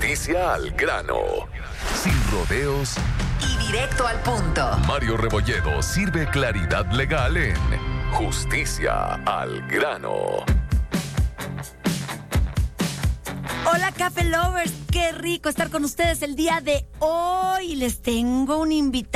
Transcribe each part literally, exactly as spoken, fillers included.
Justicia al grano. Sin rodeos y directo al punto. Mario Rebolledo sirve claridad legal en Justicia al grano. Hola, Café Lovers, qué rico estar con ustedes el día de hoy. Les tengo un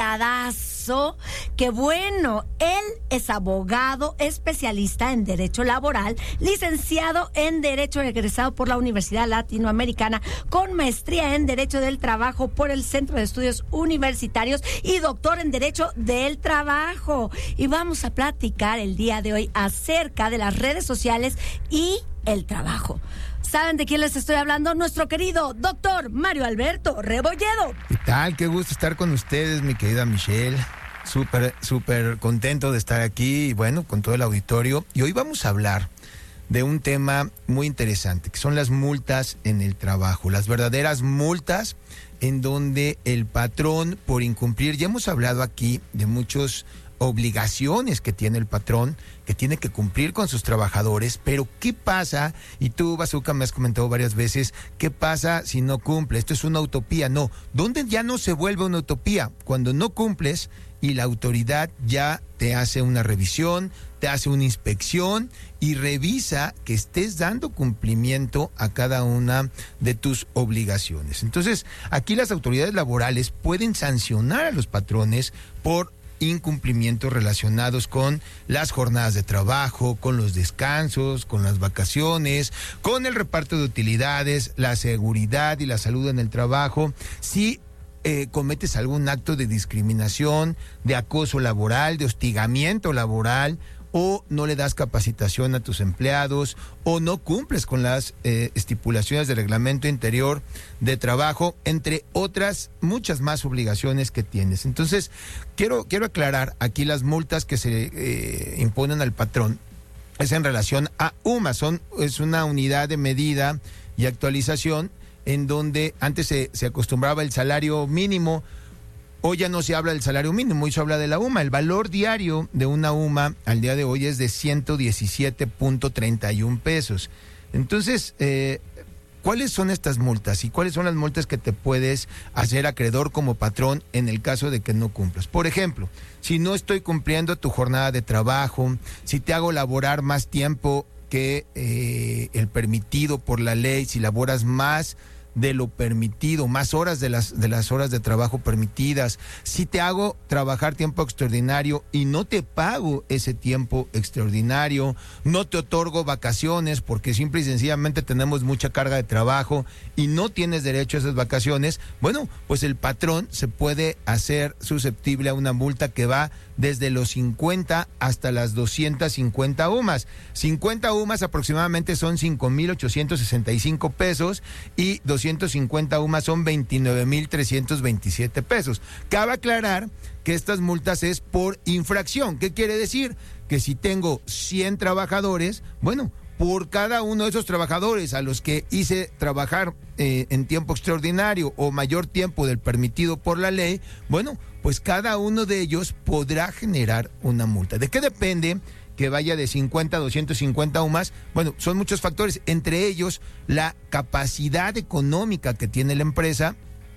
invitadazo que, bueno, él es abogado especialista en Derecho Laboral, licenciado en Derecho egresado por la Universidad Latinoamericana, con maestría en Derecho del Trabajo por el Centro de Estudios Universitarios y doctor en Derecho del Trabajo. Y vamos a platicar el día de hoy acerca de las redes sociales y el trabajo. ¿Saben de quién les estoy hablando? Nuestro querido doctor Mario Alberto Rebolledo. ¿Qué tal? Qué gusto estar con ustedes, mi querida Michelle. Súper, súper contento de estar aquí y bueno, con todo el auditorio. Y hoy vamos a hablar de un tema muy interesante, que son las multas en el trabajo. Las verdaderas multas en donde el patrón, por incumplir, ya hemos hablado aquí de muchos obligaciones que tiene el patrón, que tiene que cumplir con sus trabajadores, pero ¿qué pasa? Y tú, Bazooka, me has comentado varias veces, ¿qué pasa si no cumple? Esto es una utopía. No, ¿dónde ya no se vuelve una utopía? Cuando no cumples y la autoridad ya te hace una revisión, te hace una inspección y revisa que estés dando cumplimiento a cada una de tus obligaciones. Entonces, aquí las autoridades laborales pueden sancionar a los patrones por incumplimientos relacionados con las jornadas de trabajo, con los descansos, con las vacaciones, con el reparto de utilidades, la seguridad y la salud en el trabajo. Si eh, cometes algún acto de discriminación, de acoso laboral, de hostigamiento laboral, o no le das capacitación a tus empleados, o no cumples con las eh, estipulaciones del reglamento interior de trabajo, entre otras muchas más obligaciones que tienes. Entonces, quiero, quiero aclarar aquí las multas que se eh, imponen al patrón. Es en relación a U M A, son, es una unidad de medida y actualización en donde antes se, se acostumbraba el salario mínimo. Hoy ya no se habla del salario mínimo, hoy se habla de la U M A. El valor diario de una U M A al día de hoy es de ciento diecisiete punto treinta y uno pesos. Entonces, eh, ¿cuáles son estas multas y cuáles son las multas que te puedes hacer acreedor como patrón en el caso de que no cumplas? Por ejemplo, si no estoy cumpliendo tu jornada de trabajo, si te hago laborar más tiempo que eh, el permitido por la ley, si laboras más de lo permitido, más horas de las de las horas de trabajo permitidas, si te hago trabajar tiempo extraordinario y no te pago ese tiempo extraordinario, no te otorgo vacaciones porque simple y sencillamente tenemos mucha carga de trabajo y no tienes derecho a esas vacaciones, bueno, pues el patrón se puede hacer susceptible a una multa que va desde los cincuenta hasta las doscientas cincuenta U M As. cincuenta U M As aproximadamente son cinco mil ochocientos sesenta y cinco pesos y doscientas cincuenta U M As son veintinueve mil trescientos veintisiete pesos. Cabe aclarar que estas multas es por infracción. ¿Qué quiere decir? Que si tengo cien trabajadores, bueno, por cada uno de esos trabajadores a los que hice trabajar eh, en tiempo extraordinario o mayor tiempo del permitido por la ley, bueno, pues cada uno de ellos podrá generar una multa. ¿De qué depende que vaya de cincuenta a doscientas cincuenta U M As? Bueno, son muchos factores, entre ellos la capacidad económica que tiene la empresa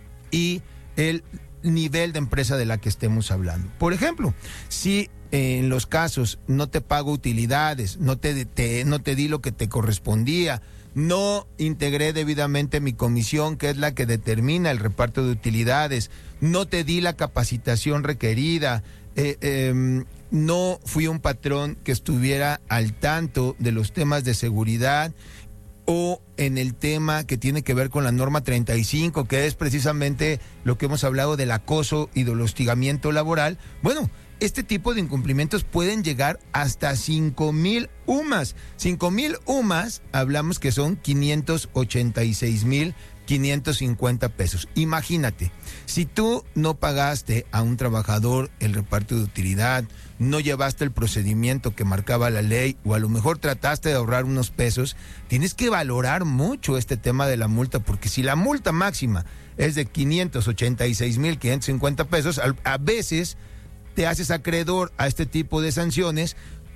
y el nivel de empresa de la que estemos hablando. Por ejemplo, si en los casos no te pago utilidades, no te, te, no te di lo que te correspondía, no integré debidamente mi comisión, que es la que determina el reparto de utilidades, no te di la capacitación requerida, eh, eh, no fui un patrón que estuviera al tanto de los temas de seguridad, o en el tema que tiene que ver con la norma treinta y cinco, que es precisamente lo que hemos hablado del acoso y del hostigamiento laboral, bueno, este tipo de incumplimientos pueden llegar hasta cinco mil U M As. cinco mil U M As, hablamos que son quinientos ochenta y seis mil quinientos cincuenta pesos. Imagínate, si tú no pagaste a un trabajador el reparto de utilidad, no llevaste el procedimiento que marcaba la ley, o a lo mejor trataste de ahorrar unos pesos, tienes que valorar mucho este tema de la multa, porque si la multa máxima es de quinientos ochenta y seis mil quinientos cincuenta pesos, a, a veces te haces acreedor a este tipo de sanciones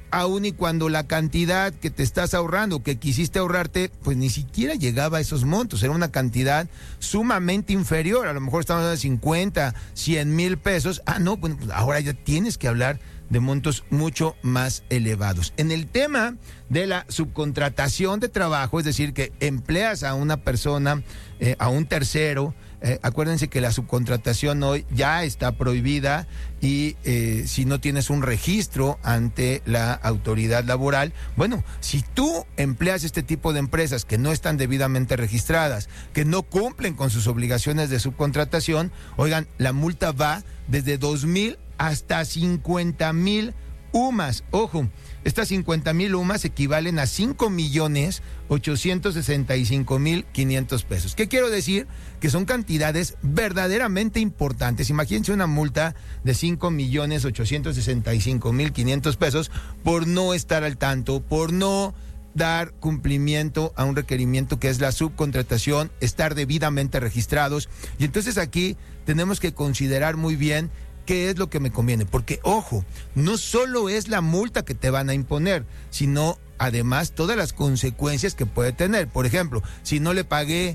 aun y cuando la cantidad que te estás ahorrando, que quisiste ahorrarte, pues ni siquiera llegaba a esos montos, era una cantidad sumamente inferior, a lo mejor estamos hablando de cincuenta, cien mil pesos, ah no, bueno, pues ahora ya tienes que hablar de montos mucho más elevados. En el tema de la subcontratación de trabajo, es decir, que empleas a una persona, eh, a un tercero, eh, acuérdense que la subcontratación hoy ya está prohibida y eh, si no tienes un registro ante la autoridad laboral, bueno, si tú empleas este tipo de empresas que no están debidamente registradas, que no cumplen con sus obligaciones de subcontratación, oigan, la multa va desde dos mil hasta cincuenta mil U M A S. Ojo, estas cincuenta mil U M A S equivalen a cinco millones ochocientos sesenta y cinco mil quinientos pesos. ¿Qué quiero decir? Que son cantidades verdaderamente importantes. Imagínense una multa de cinco millones ochocientos sesenta y cinco mil quinientos pesos por no estar al tanto, por no dar cumplimiento a un requerimiento que es la subcontratación, estar debidamente registrados. Y entonces aquí tenemos que considerar muy bien qué es lo que me conviene, porque ojo, no solo es la multa que te van a imponer, sino además todas las consecuencias que puede tener. Por ejemplo, si no le pagué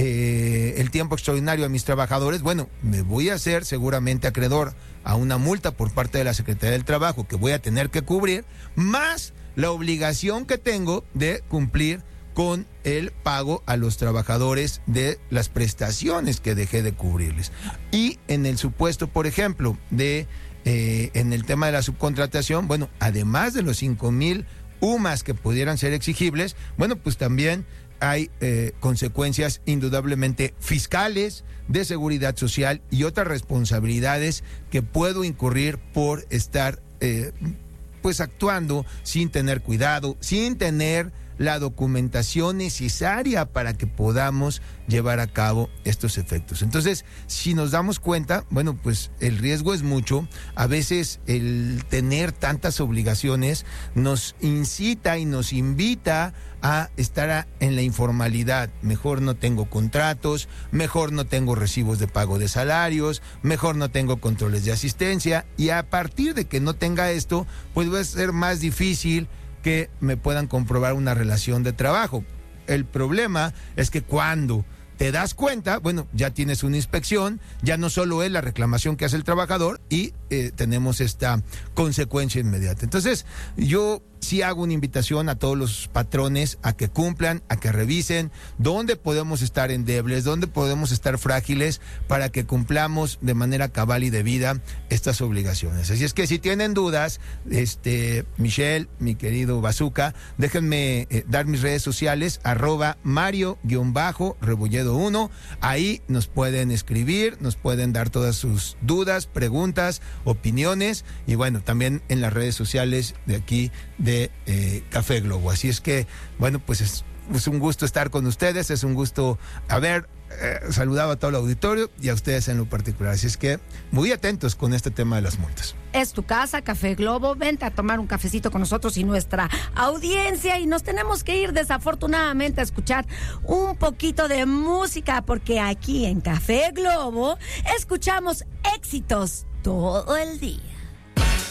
eh, el tiempo extraordinario a mis trabajadores, bueno, me voy a hacer seguramente acreedor a una multa por parte de la Secretaría del Trabajo que voy a tener que cubrir, más la obligación que tengo de cumplir con el pago a los trabajadores de las prestaciones que dejé de cubrirles. Y en el supuesto, por ejemplo, de eh, en el tema de la subcontratación, bueno, además de los cinco mil U M A S que pudieran ser exigibles, bueno, pues también hay eh, consecuencias indudablemente fiscales, de seguridad social y otras responsabilidades que puedo incurrir por estar eh, pues actuando sin tener cuidado, sin tener la documentación necesaria para que podamos llevar a cabo estos efectos. Entonces, si nos damos cuenta, bueno, pues el riesgo es mucho. A veces el tener tantas obligaciones nos incita y nos invita a estar a, en la informalidad. Mejor no tengo contratos, mejor no tengo recibos de pago de salarios, mejor no tengo controles de asistencia, y a partir de que no tenga esto, pues va a ser más difícil que me puedan comprobar una relación de trabajo. El problema es que cuando te das cuenta, bueno, ya tienes una inspección, ya no solo es la reclamación que hace el trabajador y eh, tenemos esta consecuencia inmediata. Entonces, yo sí hago una invitación a todos los patrones a que cumplan, a que revisen dónde podemos estar endebles, dónde podemos estar frágiles para que cumplamos de manera cabal y debida estas obligaciones. Así es que si tienen dudas, este Michelle, mi querido Bazooka, déjenme eh, dar mis redes sociales, arroba Mario-Rebolledo uno, ahí nos pueden escribir, nos pueden dar todas sus dudas, preguntas, opiniones, y bueno, también en las redes sociales de aquí de de eh, Café Globo. Así es que, bueno, pues es, es un gusto estar con ustedes, es un gusto haber eh, saludado a todo el auditorio y a ustedes en lo particular. Así es que muy atentos con este tema de las multas. Es tu casa, Café Globo, vente a tomar un cafecito con nosotros y nuestra audiencia, y nos tenemos que ir desafortunadamente a escuchar un poquito de música, porque aquí en Café Globo escuchamos éxitos todo el día.